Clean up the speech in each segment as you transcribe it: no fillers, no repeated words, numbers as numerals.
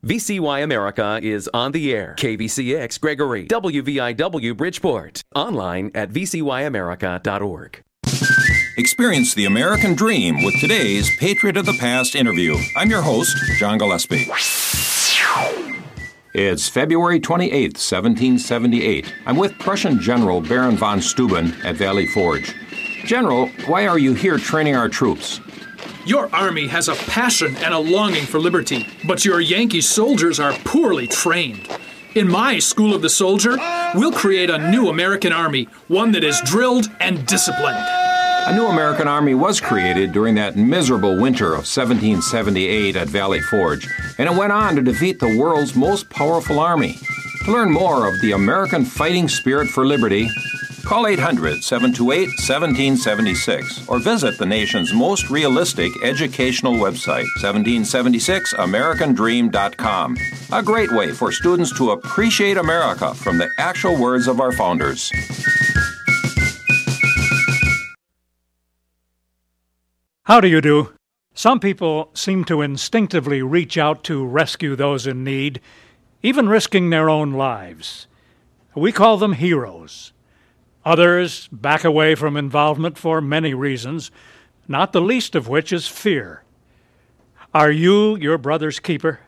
VCY America is on the air. KVCX Gregory, WVIW Bridgeport. Online at vcyamerica.org. Experience the American dream with today's Patriot of the Past interview. I'm your host, John Gillespie. It's February 28th, 1778. I'm with Prussian General Baron von Steuben at Valley Forge. General, why are you here training our troops? Your army has a passion and a longing for liberty, but your Yankee soldiers are poorly trained. In my School of the Soldier, we'll create a new American army, one that is drilled and disciplined. A new American army was created during that miserable winter of 1778 at Valley Forge, and it went on to defeat the world's most powerful army. To learn more of the American fighting spirit for liberty, call 800-728-1776 or visit the nation's most realistic educational website, 1776americandream.com. A great way for students to appreciate America from the actual words of our founders. How do you do? Some people seem to instinctively reach out to rescue those in need, even risking their own lives. We call them heroes. Others back away from involvement for many reasons, not the least of which is fear. Are you your brother's keeper?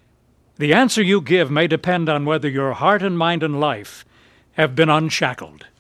The answer you give may depend on whether your heart and mind and life have been unshackled.